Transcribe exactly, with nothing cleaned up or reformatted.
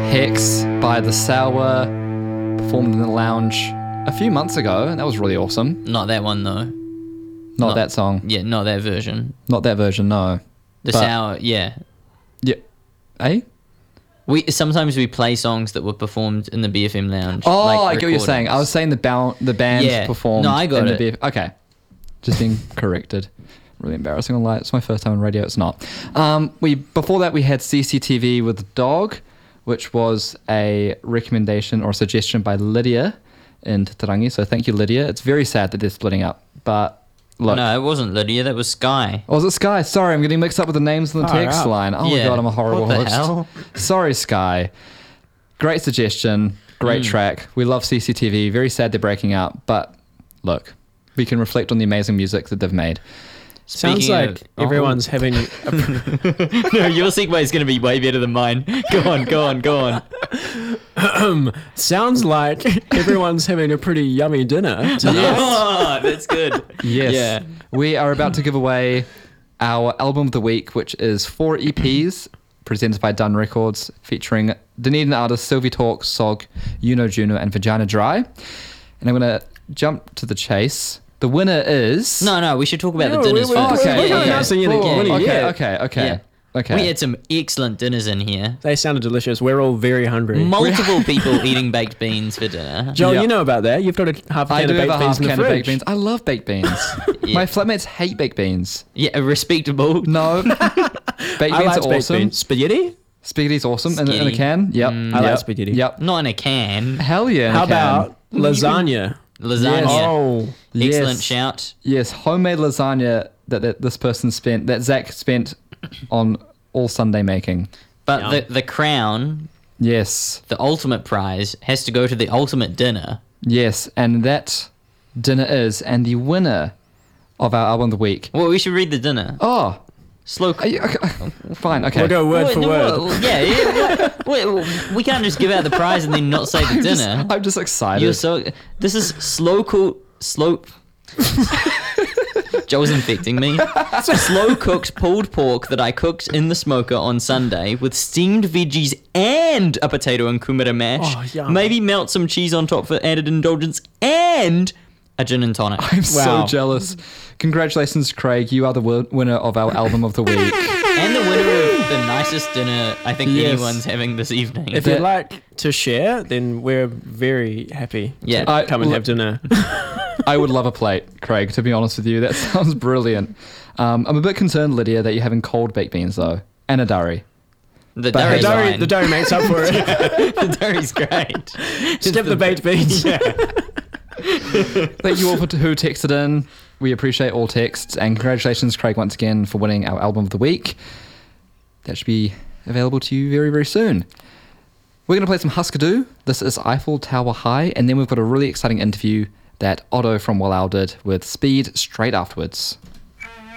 Hex by The Sour, performed in the lounge a few months ago, and that was really awesome. Not that one though. Not, Not- that song. Yeah, not that version. Not that version, no. The But- Sour, yeah. Yeah. Eh? We sometimes we play songs that were performed in the B F M lounge. Oh, like I get what you're saying. I was recordings. saying the, bound, the band Yeah. performed. No, I got in the it. B F- okay. Just being corrected. Really embarrassing on light. It's my first time on radio. It's not. Um, we Before that, we had C C T V with Dog, which was a recommendation or a suggestion by Lydia in Tatarangi. So thank you, Lydia. It's very sad that they're splitting up. But look. No, it wasn't Lydia. That was Sky. Oh, was it Sky? Sorry, I'm getting mixed up with the names on the Far text out. line. Oh my Yeah. god, I'm a horrible What the host. hell? Sorry, Sky. Great suggestion. Great Mm. track. We love C C T V. Very sad they're breaking up, but look, we can reflect on the amazing music that they've made. Sounds Speaking like of- oh. everyone's having a No, your segue is going to be way better than mine. Go on, go on, go on. sounds like everyone's having a pretty yummy dinner tonight. Oh, that's good. Yes. Yeah. We are about to give away our album of the week, which is four E Ps presented by Dun Records, featuring Dunedin artists Sylvie Talk, Sog, Yuno Juno, and Vagina Dry. And I'm going to jump to the chase. The winner is... No, no, we should talk about No, the dinners we- we- first. we- okay, we're not okay. announcing any Cool. winner okay, yet. okay, okay, Yeah. okay. We had some excellent dinners in here. They sounded delicious. We're all very hungry. Multiple people eating baked beans for dinner. Joel, Yeah. you know about that. You've got a half a I can do of have baked a beans half in the can of fridge. baked beans. I love baked beans. Yeah. My flatmates hate baked beans. Yeah, respectable. No. baked I beans like are baked awesome. beans. Spaghetti? Spaghetti's awesome in, in a Spaghetti. can. Yep. Mm. I like Yep. spaghetti. Yep. Not in a can. Hell yeah. in How a can. about lasagna? Lasagna. Yes. Oh, Excellent Yes. shout. Yes, homemade lasagna that, that this person spent, that Zach spent on all Sunday making. But Yum. the, the crown, Yes. the ultimate prize, has to go to the ultimate dinner. Yes. And that dinner is, and the winner of our album of the week. Well, we should read the dinner. Oh. Slow. Are you, okay. Fine. Okay. we'll go word Wait, for no, word. well, yeah, yeah. Wait, wait, we can't just give out the prize and then not say the I'm just, dinner. I'm just excited. You're so. This is slow cook. Slow. Joel's infecting me. Slow cooked pulled pork that I cooked in the smoker on Sunday with steamed veggies and a potato and kumara mash. Oh, yum. Maybe melt some cheese on top for added indulgence and a gin and tonic. I'm so Wow. jealous. Congratulations, Craig. You are the win- winner of our album of the week. And the winner of the nicest dinner I think Yes. anyone's having this evening. If That- you'd like to share, then we're very happy Yeah. to I- come and look- have dinner. I would love a plate, Craig, to be honest with you. That sounds brilliant. Um, I'm a bit concerned, Lydia, that you're having cold baked beans, though. And a durry. the but The durry's dough, fine. the dough makes up for it. The durry's great. Skip the baked beans. Thank you all for t- who texted in. We appreciate all texts. And congratulations, Craig, once again, for winning our album of the week. That should be available to you very, very soon. We're going to play some Husker Du. This is Eiffel Tower High. And then we've got a really exciting interview that Otto from Wallow did with Speed straight afterwards.